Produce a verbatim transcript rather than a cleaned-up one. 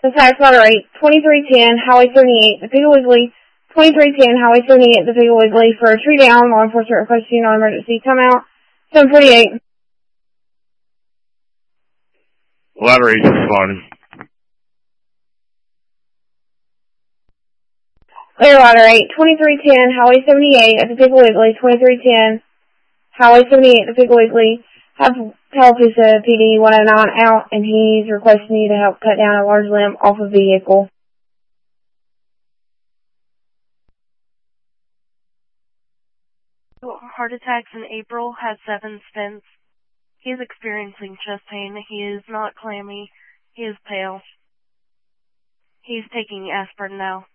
The tax water rate, twenty-three ten, Highway seventy-eight, the Piggly Wiggly, twenty-three ten, Highway seventy-eight, the Piggly Wiggly, for a tree down, law enforcement requesting non-emergency timeout, seven forty-eight. Ladder eight responding. Clear Ladder eight, twenty-three ten, Highway seventy-eight, at the Piggly Wiggly, twenty-three ten, Highway seventy-eight, at the Piggly Wiggly, have Tallapoosa P D one oh nine out, and he's requesting you to help cut down a large limb off a vehicle. Heart attacks in April, has seven stents. He is experiencing chest pain. He is not clammy. He is pale. He's taking aspirin now.